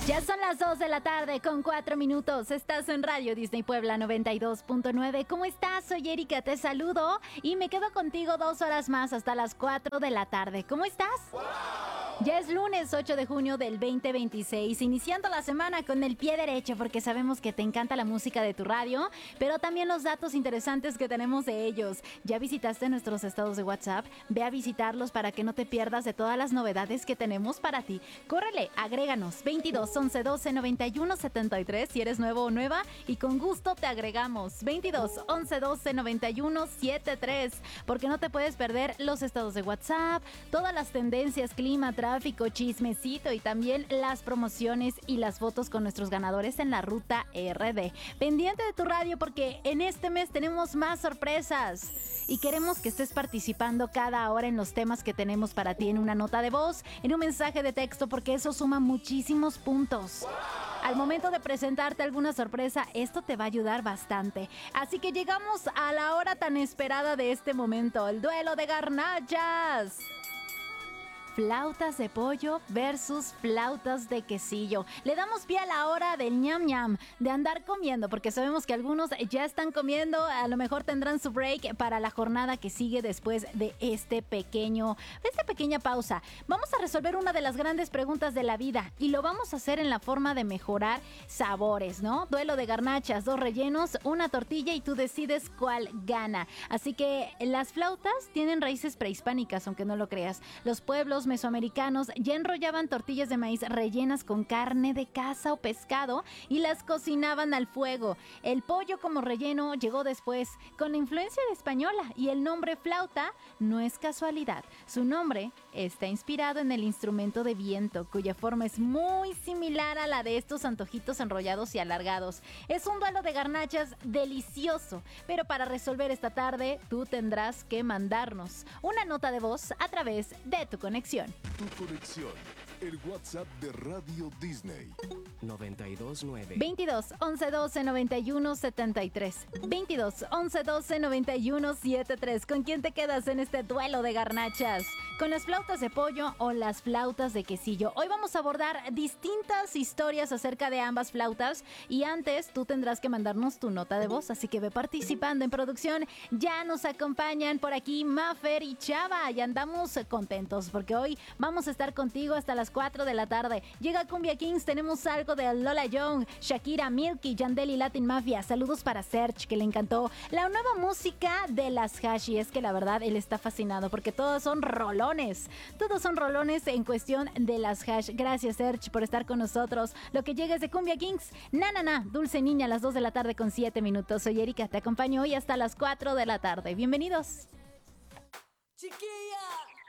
Ya son las 2 de la tarde con 4 minutos. Estás en Radio Disney Puebla 92.9. ¿Cómo estás? Soy Erika, te saludo y me quedo contigo 2 horas más hasta las 4 de la tarde. ¿Cómo estás? ¡Wow! Ya es lunes 8 de junio del 2026, iniciando la semana con el pie derecho porque sabemos que te encanta la música de tu radio, pero también los datos interesantes que tenemos de ellos. ¿Ya visitaste nuestros estados de WhatsApp? Ve a visitarlos para que no te pierdas de todas las novedades que tenemos para ti. Córrele, agréganos 22 11 12 91 73 si eres nuevo o nueva y con gusto te agregamos 22 11 12 91 73 porque no te puedes perder los estados de WhatsApp, todas las tendencias, clima, tráfico, chismecito y también las promociones y las fotos con nuestros ganadores en la ruta RD. Pendiente de tu radio porque en este mes tenemos más sorpresas y queremos que estés participando cada hora en los temas que tenemos para ti en una nota de voz, en un mensaje de texto porque eso suma muchísimos puntos. Al momento de presentarte alguna sorpresa, esto te va a ayudar bastante. Así que llegamos a la hora tan esperada de este momento, el duelo de garnachas. Flautas de pollo versus flautas de quesillo. Le damos pie a la hora del ñam ñam, de andar comiendo, porque sabemos que algunos ya están comiendo, a lo mejor tendrán su break para la jornada que sigue después de esta pequeña pausa. Vamos a resolver una de las grandes preguntas de la vida y lo vamos a hacer en la forma de mejorar sabores, ¿no? Duelo de garnachas, 2 rellenos, una tortilla y tú decides cuál gana. Así que las flautas tienen raíces prehispánicas, aunque no lo creas. Los pueblos mesoamericanos ya enrollaban tortillas de maíz rellenas con carne de caza o pescado y las cocinaban al fuego. El pollo como relleno llegó después con la influencia española y el nombre flauta no es casualidad. Su nombre está inspirado en el instrumento de viento, cuya forma es muy similar a la de estos antojitos enrollados y alargados. Es un duelo de garnachas delicioso, pero para resolver esta tarde tú tendrás que mandarnos una nota de voz a través de tu conexión. Tu conexión, el WhatsApp de Radio Disney. 929 22 11 12 91 73 22 11 12 91 73. ¿Con quién te quedas en este duelo de garnachas? ¿Con las flautas de pollo o las flautas de quesillo? Hoy vamos a abordar distintas historias acerca de ambas flautas y antes tú tendrás que mandarnos tu nota de voz, así que ve participando en producción. Ya nos acompañan por aquí Mafer y Chava y andamos contentos porque hoy vamos a estar contigo hasta las 4 de la tarde. Llega Cumbia Kings, tenemos algo de Lola Young, Shakira, Milky, Yandel y Latin Mafia. Saludos para Serge, que le encantó la nueva música de las Hash y es que la verdad él está fascinado porque todos son rolones en cuestión de las Hash. Gracias Serge por estar con nosotros. Lo que llega es de Cumbia Kings, Na, Dulce Niña, a las 2 de la tarde con 7 minutos. Soy Erika, te acompaño hoy hasta las 4 de la tarde. Bienvenidos. Chiquilla,